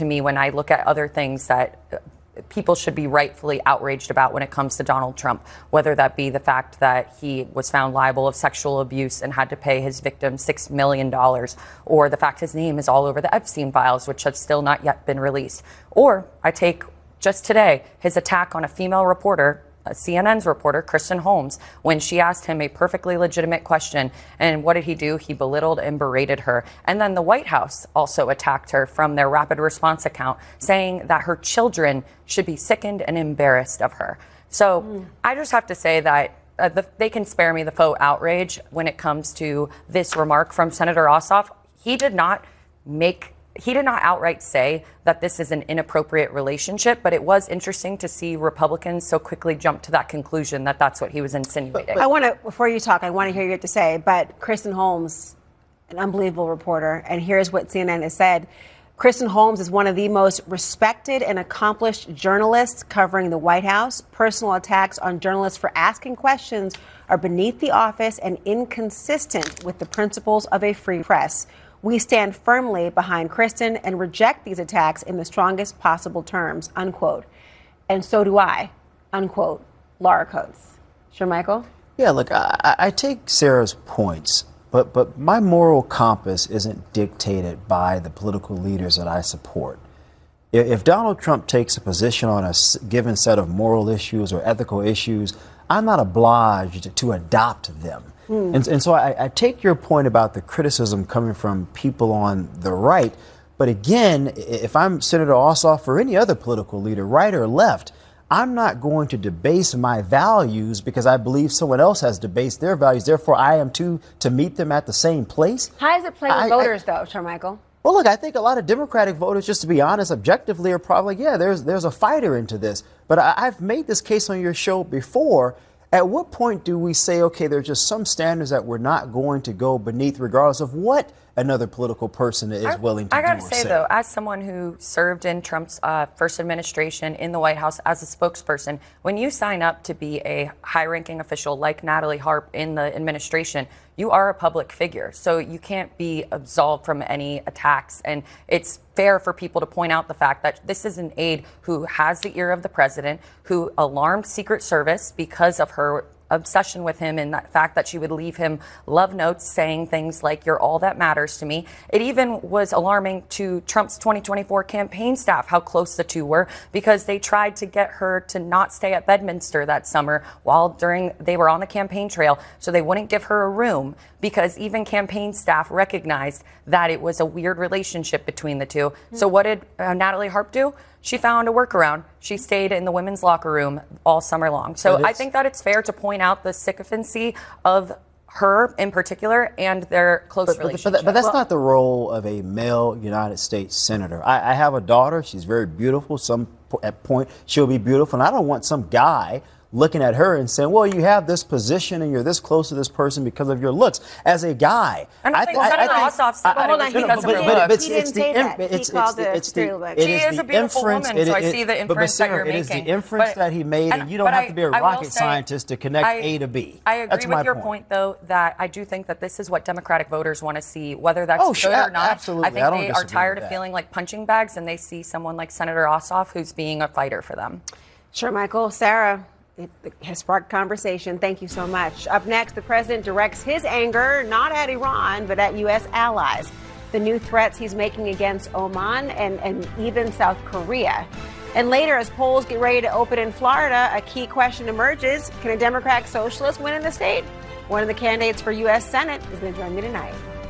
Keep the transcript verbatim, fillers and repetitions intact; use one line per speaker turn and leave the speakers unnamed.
to me when I look at other things that people should be rightfully outraged about when it comes to Donald Trump, whether that be the fact that he was found liable of sexual abuse and had to pay his victim six million dollars, or the fact his name is all over the Epstein files, which have still not yet been released. Or I take just today his attack on a female reporter, C N N's reporter, Kristen Holmes, when she asked him a perfectly legitimate question. And what did he do? He belittled and berated her. And then the White House also attacked her from their rapid response account, saying that her children should be sickened and embarrassed of her. So mm. I just have to say that uh, the, they can spare me the faux outrage when it comes to this remark from Senator Ossoff. He did not make He did not outright say that this is an inappropriate relationship, but it was interesting to see Republicans so quickly jump to that conclusion that that's what he was insinuating.
I want to, before you talk, I want to hear you have to say, but Kristen Holmes, an unbelievable reporter, and here's what C N N has said. Kristen Holmes is one of the most respected and accomplished journalists covering the White House. Personal attacks on journalists for asking questions are beneath the office and inconsistent with the principles of a free press. We stand firmly behind Kristen and reject these attacks in the strongest possible terms, unquote. And so do I, unquote, Laura Coates. Sure, Michael?
Yeah, look, I, I take Sarah's points, but, but my moral compass isn't dictated by the political leaders that I support. If, if Donald Trump takes a position on a given set of moral issues or ethical issues, I'm not obliged to adopt them. Mm. And, and so I, I take your point about the criticism coming from people on the right. But again, if I'm Senator Ossoff or any other political leader, right or left, I'm not going to debase my values because I believe someone else has debased their values. Therefore, I am too to meet them at the same place.
How does it play with
I,
voters,
I,
though, Sharmichael?
Well, look, I think a lot of Democratic voters, just to be honest, objectively, are probably, yeah, there's there's a fighter into this. But I, I've made this case on your show before. At what point do we say, OK, there's just some standards that we're not going to go beneath, regardless of what another political person is
I,
willing to
I
do
gotta
or
say,
say,
though, as someone who served in Trump's uh, first administration in the White House as a spokesperson, when you sign up to be a high-ranking official like Natalie Harp in the administration, you are a public figure. So you can't be absolved from any attacks. And it's fair for people to point out the fact that this is an aide who has the ear of the president, who alarmed Secret Service because of her obsession with him and that fact that she would leave him love notes saying things like, "You're all that matters to me." It even was alarming to Trump's twenty twenty-four campaign staff how close the two were, because they tried to get her to not stay at Bedminster that summer while during they were on the campaign trail, so they wouldn't give her a room, because even campaign staff recognized that it was a weird relationship between the two. Mm-hmm. So what did uh, Natalie Harp do? She found a workaround. She stayed in the women's locker room all summer long. So I think that it's fair to point out the sycophancy of her in particular and their close
but,
relationship.
But, but that's
well,
not the role of a male United States senator. I, I have a daughter. She's very beautiful. Some at point she'll be beautiful. And I don't want some guy looking at her and saying, well, you have this position and you're this close to this person because of your looks. As a guy,
I don't think Senator Ossoff said that it was because of her looks.
He didn't say that. He called it stereotype.
She is a beautiful woman, so I see the inference that you're making.
It is the inference that he made, and you don't have to be a rocket scientist to connect A to B.
I agree with your point, though, that I do think that this is what Democratic voters want to see, whether that's good or not.
Absolutely.
I think they are tired of feeling like punching bags, and they see someone like Senator Ossoff who's being a fighter for them.
Sure, Michael. Sarah, it has sparked conversation. Thank you so much. Up next, the president directs his anger not at Iran, but at U S allies. The new threats he's making against Oman and, and even South Korea. And later, as polls get ready to open in Florida, a key question emerges. Can a Democratic socialist win in the state? One of the candidates for U S Senate is going to join me tonight.